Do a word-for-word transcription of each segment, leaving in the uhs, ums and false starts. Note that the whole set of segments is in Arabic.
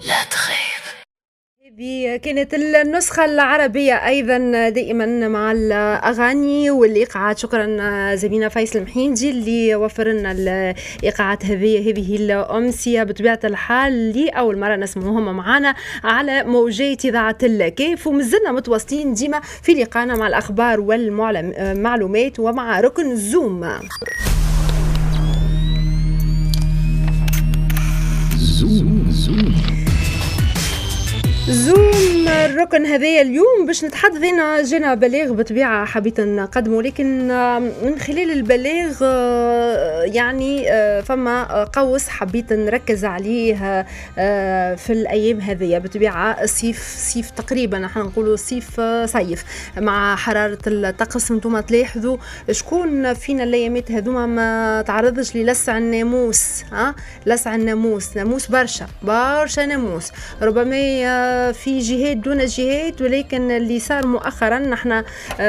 لا تخيب. هذه كانت النسخة العربية أيضا دائما مع الأغاني والإيقاعات. شكرا زميلنا فايسل المحيندي اللي وفر لنا الإيقاعات هذه هذه الأمسية بطبيعة الحال اللي أول مرة نسمعوهم معنا على موجات إذاعة الكيف. ومازلنا متواصلين ديما في لقاءنا مع الأخبار والمعلومات ومع ركن زوم. زوم زوم زوم الركن هذايا اليوم باش نتحدث. هنا جينا بلاغ بطبيعة حبيت نقدمه، لكن من خلال البلاغ يعني فما قوس حبيت نركز عليه في الأيام هذية. بطبيعة صيف صيف تقريبا نحن نقولوا صيف صيف مع حرارة الطقس. انتم تلاحظوا شكون فينا الأيامات هذوما ما تعرضش للسع الناموس؟ ها لسع الناموس، ناموس برشا برشا ناموس، ربما في جهات دون جهات. ولكن اللي صار مؤخرا نحن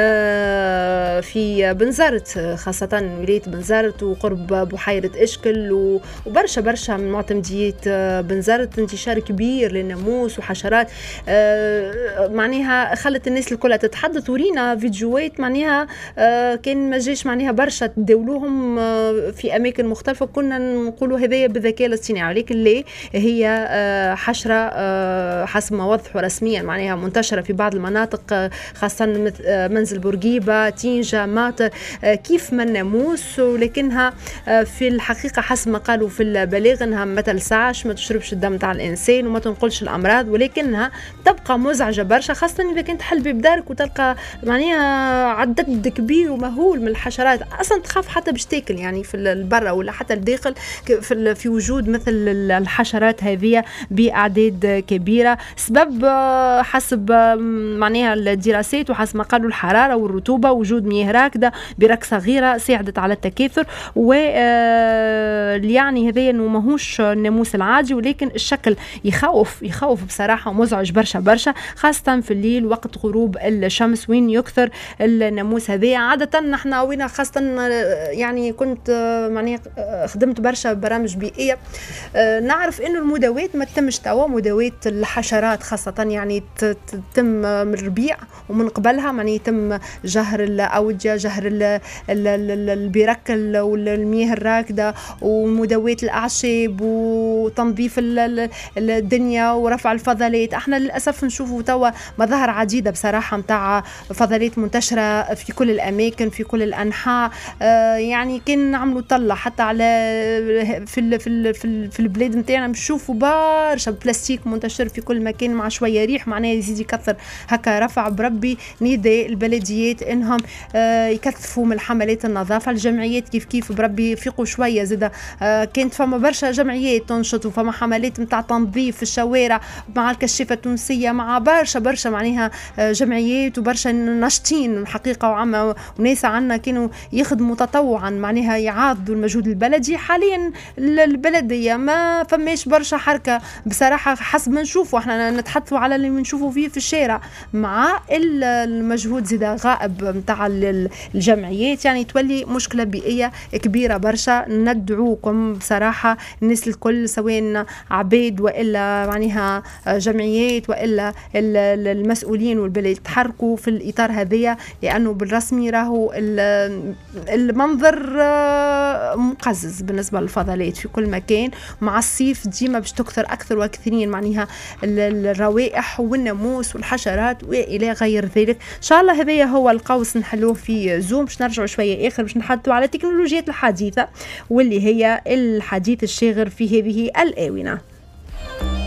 في بنزرت، خاصة ولاية بنزرت وقرب بحيرة إشكل وبرشا برشا من معتمديات بنزرت انتشار كبير للناموس وحشرات. معناها خلت الناس الكل تتحدث. ورينا فيديوهات معناها كان ما جاش معناها برشا تداولوهم في أماكن مختلفة. كنا نقولوا هذايا بالذكاء الاصطناعي، ولكن ليه هي حشرة حسب ما وضحوا رسميا معناها منتشرة في بعض المناطق، خاصة منزل بورقيبة تينجا ماطر كيف ما الناموس. ولكنها في الحقيقة حسب ما قالوا في البلاغ انها ما تلسعش، ما تشربش الدم تاع الانسان وما تنقلش الامراض، ولكنها تبقى مزعجة برشا، خاصة اذا كنت تحل باب دارك وتلقى معناها عدد كبير ومهول من الحشرات. اصلا تخاف حتى باش تاكل يعني في البرة ولا حتى الداخل في في وجود مثل الحشرات هذه باعداد كبيرة. سبب حسب معناها الدراسات وحسب ما قالوا الحرارة والرطوبة، وجود مياه راكدة برك صغيرة ساعدت على التكاثر. و يعني هذا انه ماهوش الناموس العادي، ولكن الشكل يخوف يخوف بصراحة ومزعج برشا برشا، خاصة في الليل وقت غروب الشمس وين يكثر الناموس هذا. عادة نحن وين خاصة يعني كنت معناها خدمت برشا برامج بيئية، نعرف انه المداوات ما تتمش توا، مداوات الحشرات خاصة يعني تتم من الربيع ومن قبلها يعني يتم جهر الأودية، جهر البرك والمياه الراكدة ومداوات الأعشاب وتنظيف الدنيا ورفع الفضلات. احنا للأسف نشوفوا توا مظاهر عديدة بصراحة متاع فضلات منتشرة في كل الأماكن في كل الأنحاء. آه يعني كان نعملوا طلة حتى على في ال في ال في, ال في البلاد نتاعنا نشوفوا برشا بلاستيك منتشر في كل مكان مع شويه ريح معناه يزيد يكثر. هكا رفع بربي نداء البلديات انهم آه يكثفوا من حملات النظافه. الجمعيات كيف كيف بربي يفيقوا شويه زاده. آه كانت فما برشا جمعيات تنشط وفما حملات نتاع تنظيف في الشوارع مع الكشافه التونسيه مع برشا برشا معناها آه جمعيات وبرشا ناشطين الحقيقه وعما وناس عنا كانوا يخدموا تطوعا معناها يعاضدوا المجهود البلدي. حاليا البلديه ما فماش برشا حركه بصراحه حسب ما نشوفوا. احنا نتحدثوا على اللي بنشوفوا فيه في الشارع مع المجهود زيدا غائب متاع الجمعيات، يعني تولي مشكله بيئيه كبيره برشا. ندعوكم بصراحه الناس الكل سواء عباد والا معناها جمعيات والا المسؤولين والبلاد تحركوا في الاطار هذايا، لانه بالرسمي راهو المنظر مقزز بالنسبه للفضلات في كل مكان. مع الصيف ديما باش تكثر اكثر واكثرين معناها الروائح والناموس والحشرات والى غير ذلك. ان شاء الله هذا هو القوس نحلوه في زوم. باش نرجعوا شويه اخر باش نحدثوا على التكنولوجيات الحديثه واللي هي الحديث الشاغر في هذه الاونه.